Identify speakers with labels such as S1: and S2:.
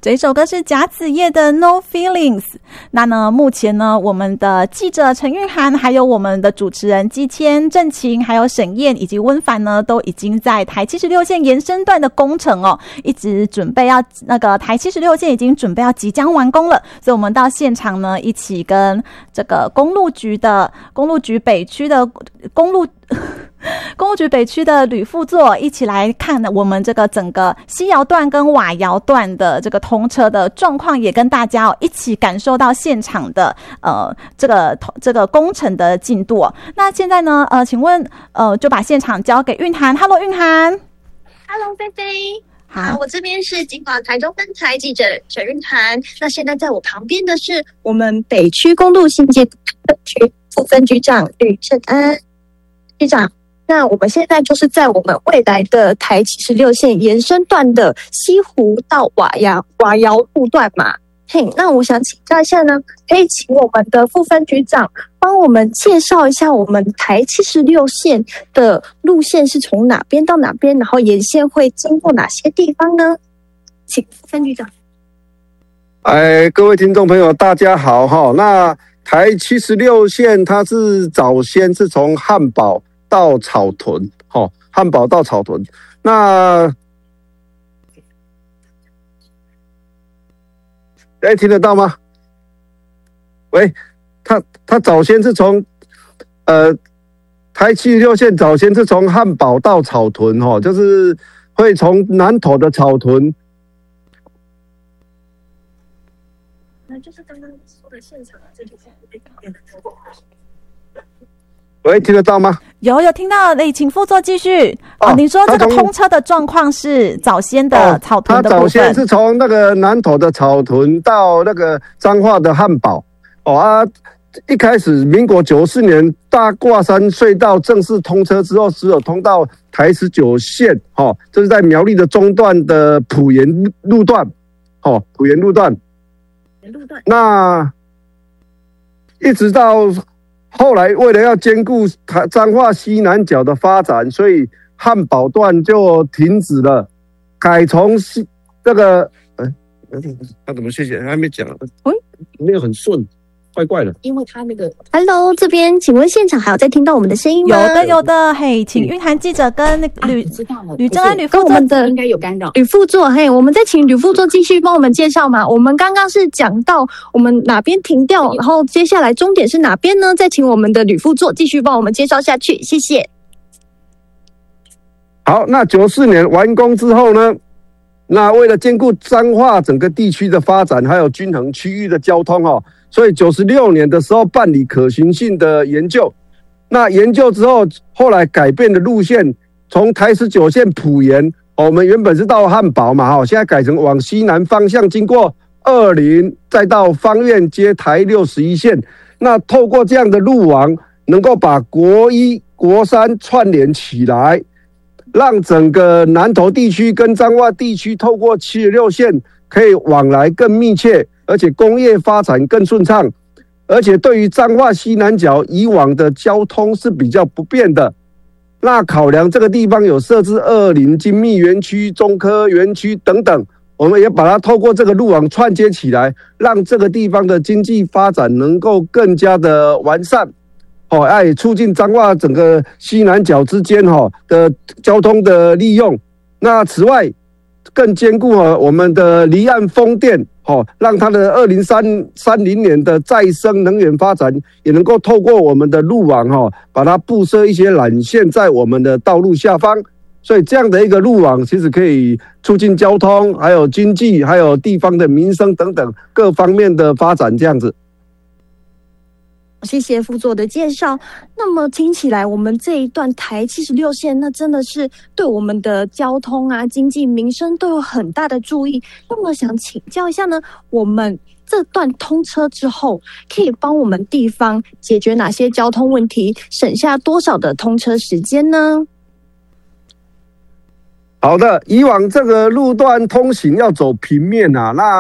S1: 这一首歌是甲子夜的 No Feelings。 那呢目前呢我们的记者陈韵涵还有我们的主持人季谦、郑晴还有沈燕以及温凡呢都已经在台76线延伸段的工程一直准备要那个台76线已经准备要即将完工了，所以我们到现场呢一起跟这个公路局北区的公路局北区的吕副座一起来看我们这个整个西窑段跟瓦窑段的这个通车的状况，也跟大家一起感受到现场的这个工程的进度那现在呢请问就把现场交给韵涵。 Hello 韵涵。
S2: Hello 菲菲。
S1: 好，
S2: 我这边是金华台中分台记者陈韵涵。那现在在我旁边的是我们北区公路新界分局副分局长吕正安局长。那我们现在就是在我们未来的台76线延伸段的西湖到瓦窑路段嘛。那我想请教一下呢，可以请我们的副分局长帮我们介绍一下我们台76线的路线是从哪边到哪边，然后沿线会经过哪些地方呢？请副分局长。
S3: 各位听众朋友大家好那台76线它是早先是从汉堡到草屯汉堡到草屯。那听得到吗？喂，他早先是从台76线早先是从汉堡到草屯就是会从南投的草屯。
S2: 那就是刚刚说的现场这就是
S3: 喂，听得到吗？
S1: 有听到，请副座继续。您说这个通车的状况是早先的草屯的部分。
S3: 他早先是从那个南投的草屯到那个彰化的汉堡。一开始民国94年大挂山隧道正式通车之后，只有通到台19线，这是在苗栗的中段的埔盐路段，埔盐路段。那一直到后来为了要兼顾彰化西南角的发展，所以汉堡段就停止了，改从这个他怎么谢谢还没讲没有很顺，怪怪的，
S2: 因为他那个 Hello 这边，请问现场还有在听到我们的声音吗？
S1: 有的请韵涵记者跟那个吕正安吕副座
S2: 应该有干扰。吕副座我们再请吕副座继续帮我们介绍嘛。我们刚刚是讲到我们哪边停掉，然后接下来终点是哪边呢？再请我们的吕副座继续帮我们介绍下去，谢谢。
S3: 好，那94年完工之后呢，那为了兼顾彰化整个地区的发展，还有均衡区域的交通所以96年的时候办理可行性的研究。那研究之后，后来改变的路线，从台19线埔盐，我们原本是到汉堡嘛，现在改成往西南方向，经过20，再到芳苑接台61线。那透过这样的路网，能够把国1、国3串联起来，让整个南投地区跟彰化地区透过76线可以往来更密切，而且工业发展更顺畅，而且对于彰化西南角以往的交通是比较不便的。那考量这个地方有设置20精密园区、中科园区等等，我们也把它透过这个路网串接起来，让这个地方的经济发展能够更加的完善。也促进彰化整个西南角之间的交通的利用。那此外，更兼顾我们的离岸风电，让它的2030年的再生能源发展也能够透过我们的路网把它布设一些缆线在我们的道路下方。所以这样的一个路网其实可以促进交通，还有经济，还有地方的民生等等各方面的发展这样子。
S2: 谢谢副座的介绍。那么听起来我们这一段台76线那真的是对我们的交通经济民生都有很大的注意。那么想请教一下呢，我们这段通车之后可以帮我们地方解决哪些交通问题，省下多少的通车时间呢？
S3: 好的，以往这个路段通行要走平面那